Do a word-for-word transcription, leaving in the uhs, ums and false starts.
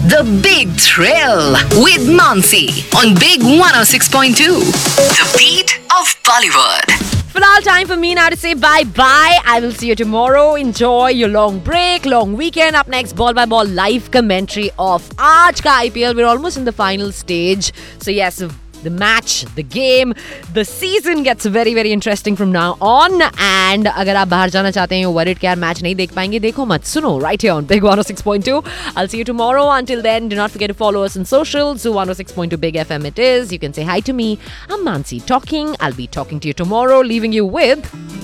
The Big Thrill with Mansi on Big one oh six point two. The beat of Bollywood. Finale time for me now to say bye-bye. I will see you tomorrow. Enjoy your long break, long weekend. Up next, Ball by Ball live commentary of Aaj ka I P L. We're almost in the final stage. So yes, the match, the game, the season gets very very interesting from now on. And अगर आप बाहर जाना चाहते हैं, worried कि यार match नहीं देख पाएंगे, देखो मत, सुनो right here on Big one oh six point two. I'll see you tomorrow. Until then, do not forget to follow us on socials. one oh six point two Big F M it is. You can say hi to me. I'm Mansi talking. I'll be talking to you tomorrow, leaving you with